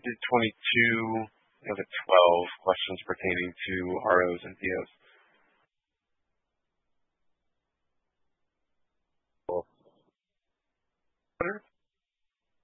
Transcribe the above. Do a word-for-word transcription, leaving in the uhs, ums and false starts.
did twenty-two, the other twelve questions pertaining to R Os and P Os. Cool.